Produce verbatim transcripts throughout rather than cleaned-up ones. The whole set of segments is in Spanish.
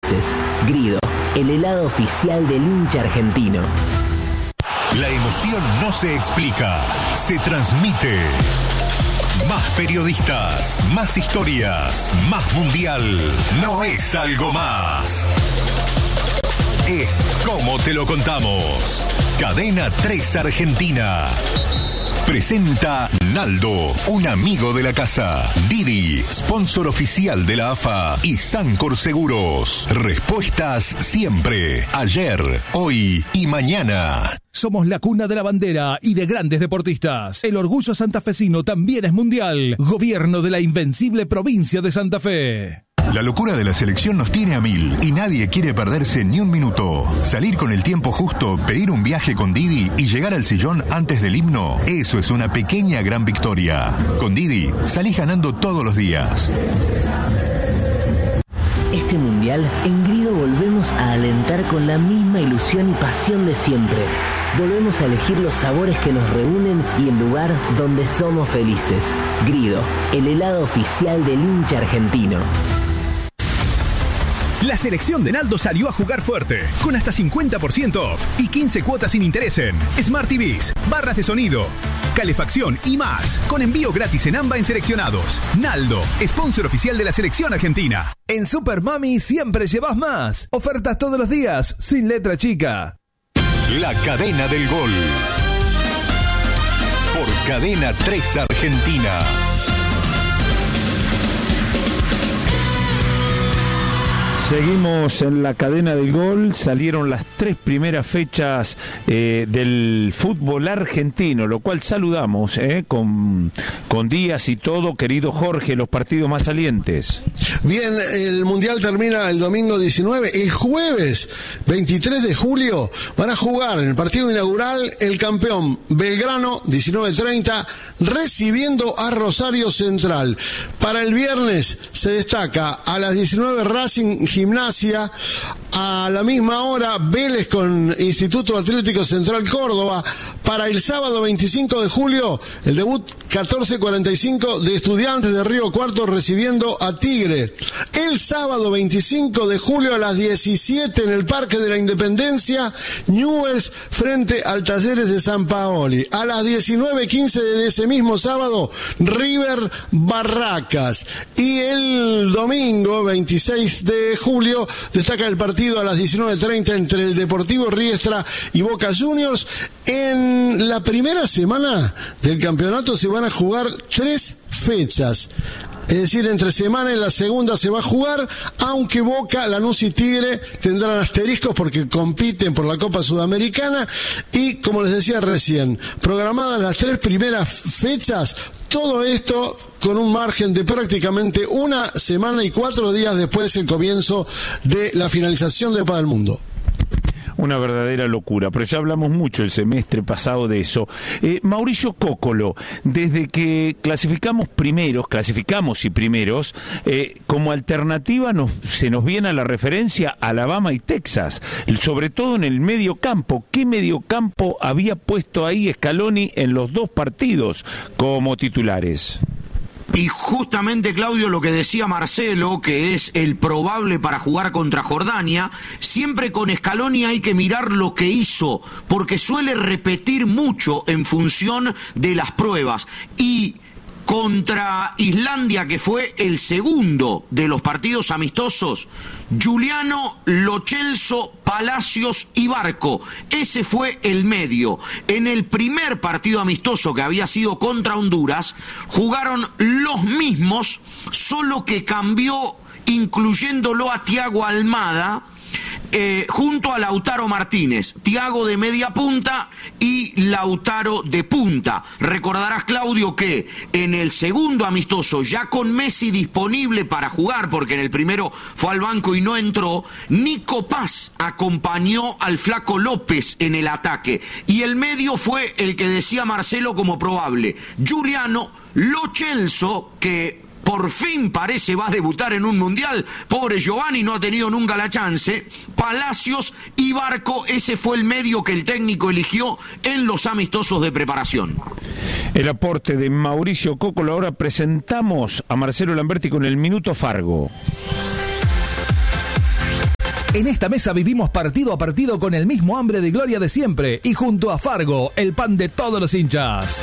Grido, el helado oficial del hincha argentino. La emoción no se explica, se transmite. Más periodistas, más historias, más mundial. No es algo más. Es como te lo contamos. Cadena tres Argentina. Presenta Naldo, un amigo de la casa. Didi, sponsor oficial de la A F A. Y Sancor Seguros. Respuestas siempre. Ayer, hoy y mañana. Somos la cuna de la bandera y de grandes deportistas. El orgullo santafesino también es mundial. Gobierno de la invencible provincia de Santa Fe. La locura de la selección nos tiene a mil y nadie quiere perderse ni un minuto. Salir con el tiempo justo, pedir un viaje con Didi y llegar al sillón antes del himno, eso es una pequeña gran victoria. Con Didi, salís ganando todos los días. Este mundial, en Grido volvemos a alentar con la misma ilusión y pasión de siempre. Volvemos a elegir los sabores que nos reúnen y el lugar donde somos felices. Grido, el helado oficial del hincha argentino. La selección de Naldo salió a jugar fuerte, con hasta cincuenta por ciento off y quince cuotas sin interés en Smart T Vs, barras de sonido, calefacción y más, con envío gratis en AMBA en seleccionados. Naldo, sponsor oficial de la selección argentina. En Super Mami siempre llevas más. Ofertas todos los días, sin letra chica. La cadena del gol. Por Cadena tres Argentina. Seguimos en la cadena del gol. Salieron las tres primeras fechas eh, del fútbol argentino, lo cual saludamos eh, con, con Díaz y todo. Querido Jorge, los partidos más salientes. Bien, el Mundial termina el domingo diecinueve. El jueves veintitrés de julio van a jugar en el partido inaugural el campeón Belgrano, diecinueve treinta, recibiendo a Rosario Central. Para el viernes se destaca a las diecinueve Racing Gimnasia, a la misma hora Vélez con Instituto Atlético Central Córdoba. Para el sábado veinticinco de julio el debut catorce cuarenta y cinco de Estudiantes de Río Cuarto recibiendo a Tigre. El sábado veinticinco de julio a las diecisiete en el Parque de la Independencia, Newell's frente al Talleres de San Paoli. A las diecinueve quince de ese mismo sábado, River Barracas. Y el domingo veintiséis de julio destaca el partido a las diecinueve treinta entre el Deportivo Riestra y Boca Juniors. En la primera semana del campeonato se van a jugar tres fechas. Es decir, entre semana en la segunda se va a jugar, aunque Boca, Lanús y Tigre tendrán asteriscos porque compiten por la Copa Sudamericana. Y, como les decía recién, programadas las tres primeras fechas, todo esto con un margen de prácticamente una semana y cuatro días después del comienzo de la finalización de Copa del Mundo. Una verdadera locura, pero ya hablamos mucho el semestre pasado de eso. Eh, Mauricio Cóccolo, desde que clasificamos primeros, clasificamos y primeros, eh, como alternativa nos, se nos viene a la referencia Alabama y Texas, sobre todo en el medio campo. ¿Qué medio campo había puesto ahí Scaloni en los dos partidos como titulares? Y justamente, Claudio, lo que decía Marcelo, que es el probable para jugar contra Jordania, siempre con Scaloni hay que mirar lo que hizo, porque suele repetir mucho en función de las pruebas. Y contra Islandia, que fue el segundo de los partidos amistosos, Giuliano, Lo Celso, Palacios y Barco. Ese fue el medio. En el primer partido amistoso, que había sido contra Honduras, jugaron los mismos, solo que cambió incluyéndolo a Thiago Almada, Eh, junto a Lautaro Martínez, Thiago de media punta y Lautaro de punta. Recordarás, Claudio, que en el segundo amistoso, ya con Messi disponible para jugar, porque en el primero fue al banco y no entró, Nico Paz acompañó al Flaco López en el ataque. Y el medio fue el que decía Marcelo como probable: Giuliano, Lo Celso, que por fin parece va a debutar en un mundial. Pobre Giovanni, no ha tenido nunca la chance. Palacios y Barco, ese fue el medio que el técnico eligió en los amistosos de preparación. El aporte de Mauricio Cóccolo. Ahora presentamos a Marcelo Lamberti con el Minuto Fargo. En esta mesa vivimos partido a partido con el mismo hambre de gloria de siempre y junto a Fargo, el pan de todos los hinchas.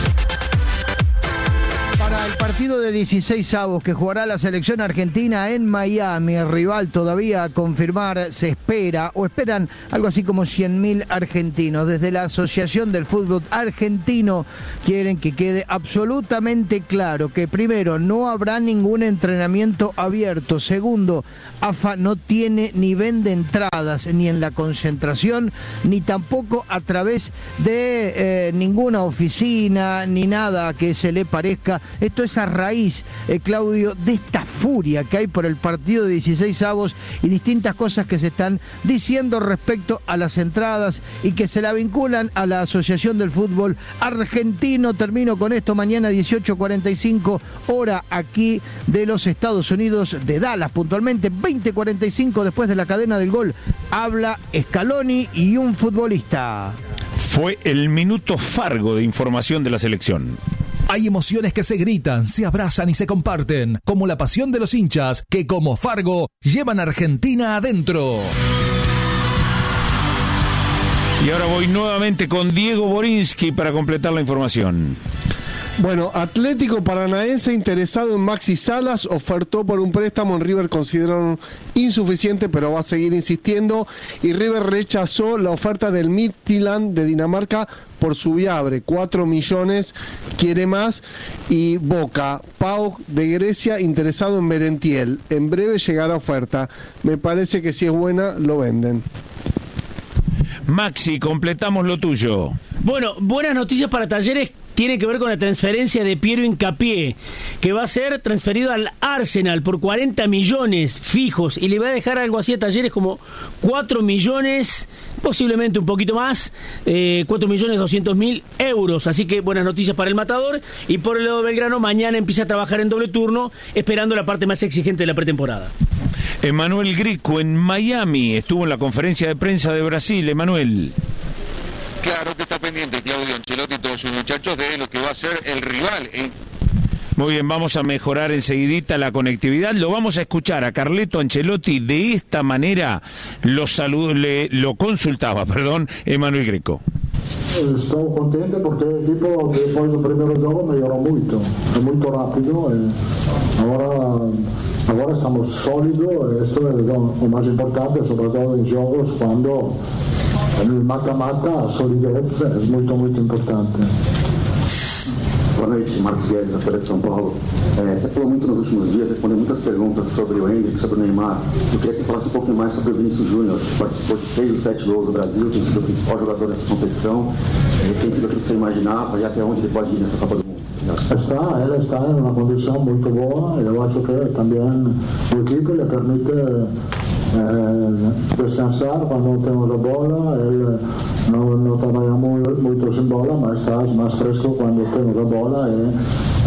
Para el partido de dieciséis avos que jugará la selección argentina en Miami, el rival todavía a confirmar, se espera, o esperan algo así como cien mil argentinos. Desde la Asociación del Fútbol Argentino quieren que quede absolutamente claro que primero, no habrá ningún entrenamiento abierto. Segundo, A F A no tiene ni vende entradas ni en la concentración, ni tampoco a través de eh, ninguna oficina, ni nada que se le parezca. Esto es a raíz, eh, Claudio, de esta furia que hay por el partido de dieciséis avos y distintas cosas que se están diciendo respecto a las entradas y que se la vinculan a la Asociación del Fútbol Argentino. Termino con esto, mañana dieciocho cuarenta y cinco, hora aquí de los Estados Unidos, de Dallas puntualmente, veinte cuarenta y cinco después de la cadena del gol. Habla Scaloni y un futbolista. Fue el minuto Fargo de información de la selección. Hay emociones que se gritan, se abrazan y se comparten, como la pasión de los hinchas que, como Fargo, llevan a Argentina adentro. Y ahora voy nuevamente con Diego Borinsky para completar la información. Bueno, Atlético Paranaense interesado en Maxi Salas, ofertó por un préstamo, en River consideraron insuficiente, pero va a seguir insistiendo, y River rechazó la oferta del Midtjylland de Dinamarca por Subiabre, cuatro millones, quiere más, y Boca, Pau de Grecia, interesado en Merentiel, en breve llegará oferta, me parece que si es buena, lo venden. Maxi, completamos lo tuyo. Bueno, buenas noticias para Talleres. Tiene que ver con la transferencia de Piero Hincapié, que va a ser transferido al Arsenal por cuarenta millones fijos y le va a dejar algo así a Talleres como cuatro millones, posiblemente un poquito más, eh, cuatro millones doscientos mil euros. Así que buenas noticias para el Matador. Y por el lado de Belgrano, mañana empieza a trabajar en doble turno, esperando la parte más exigente de la pretemporada. Emanuel Greco en Miami estuvo en la conferencia de prensa de Brasil. Emanuel. Claro que está pendiente Claudio Ancelotti y todos sus muchachos de lo que va a ser el rival. En... Muy bien, vamos a mejorar enseguidita la conectividad. Lo vamos a escuchar a Carleto Ancelotti. De esta manera lo, salud, le, lo consultaba, perdón, Emanuel Greco. Estou contente porque o equipo depois do primeiro jogo melhorou muito, é muito rápido e agora, agora estamos sólidos. Isto é o mais importante, sobretudo em jogos quando no mata-mata a solidez é muito, muito importante. Boa noite, Marcos Guedes, da Folha de São Paulo. É, você falou muito nos últimos dias, respondeu muitas perguntas sobre o Endrick, sobre o Neymar. Eu queria que você falasse um pouquinho mais sobre o Vinícius Júnior, que participou de seis ou sete gols do Brasil, tem sido o principal jogador dessa competição. É, tem sido aquilo que você imaginava e até onde ele pode ir nessa Copa do Mundo. Está, ele está em uma condição muito boa. Eu acho que também o equipe lhe permite eh, descansar quando não temos a bola. Ele não, não trabalha muito, muito sem bola, mas está mais fresco quando temos a bola. E,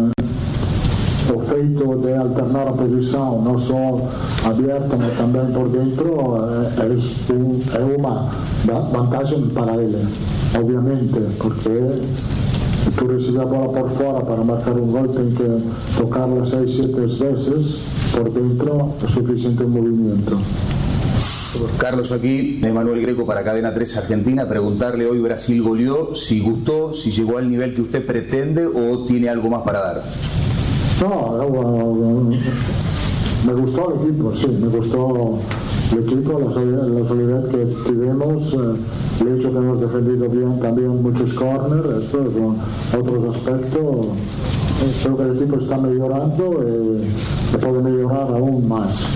eh, o feito de alternar a posição, não só aberta, mas também por dentro, é, é, é uma vantagem para ele, obviamente, porque tu recibes a bola por fora para marcar un gol, tem que tocarla seis, siete veces, por dentro es suficiente movimiento. Carlos, aquí Emanuel Greco para Cadena tres Argentina. Preguntarle, hoy Brasil goleó, si gustó, si llegó al nivel que usted pretende o tiene algo más para dar. No, uh, me gustó el equipo, sí, me gustó el equipo, la solidez, la solidez que tuvimos, eh, el hecho que hemos defendido bien también muchos corners, estos son otros aspectos. Creo que el equipo está mejorando y puede mejorar aún más.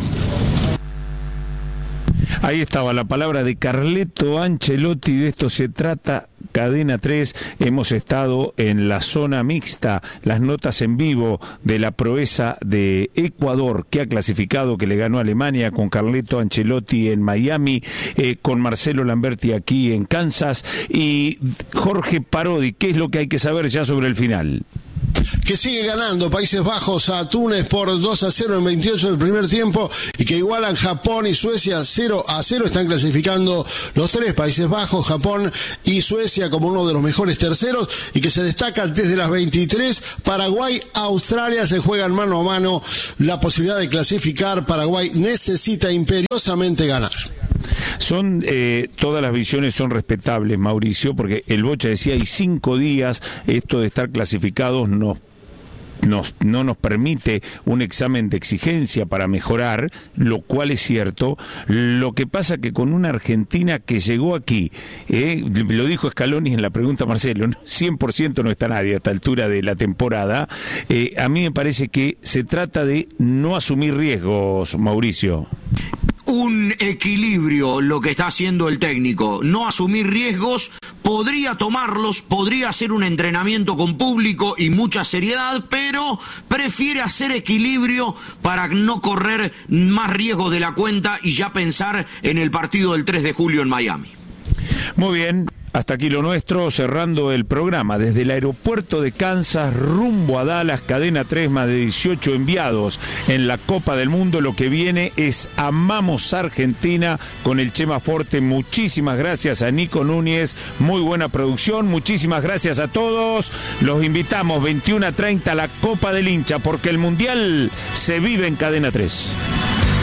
Ahí estaba la palabra de Carleto Ancelotti, de esto se trata Cadena tres. Hemos estado en la zona mixta, las notas en vivo de la proeza de Ecuador, que ha clasificado, que le ganó a Alemania, con Carleto Ancelotti en Miami, eh, con Marcelo Lamberti aquí en Kansas, y Jorge Parodi. ¿Qué es lo que hay que saber ya sobre el final? que sigue ganando Países Bajos a Túnez por dos a cero en veintiocho del primer tiempo y que igualan Japón y Suecia cero a cero. Están clasificando los tres, Países Bajos, Japón y Suecia, como uno de los mejores terceros, y que se destacan desde las veintitrés. Paraguay, Australia se juegan mano a mano la posibilidad de clasificar. Paraguay necesita imperiosamente ganar. Son eh, todas las visiones son respetables, Mauricio, porque el Bocha decía hay cinco días, esto de estar clasificados nos Nos, no nos permite un examen de exigencia para mejorar, lo cual es cierto. Lo que pasa que con una Argentina que llegó aquí, eh, lo dijo Scaloni en la pregunta a Marcelo, cien por ciento no está nadie a esta altura de la temporada, eh, a mí me parece que se trata de no asumir riesgos, Mauricio. Un equilibrio lo que está haciendo el técnico, no asumir riesgos, podría tomarlos, podría hacer un entrenamiento con público y mucha seriedad, pero prefiere hacer equilibrio para no correr más riesgos de la cuenta y ya pensar en el partido del tres de julio en Miami. Muy bien. Hasta aquí lo nuestro, cerrando el programa desde el aeropuerto de Kansas rumbo a Dallas, cadena tres, más de dieciocho enviados en la Copa del Mundo. Lo que viene es Amamos Argentina con el Chema Forte. Muchísimas gracias a Nico Núñez, muy buena producción, muchísimas gracias a todos. Los invitamos veintiuno a treinta a la Copa del Hincha, porque el Mundial se vive en cadena tres.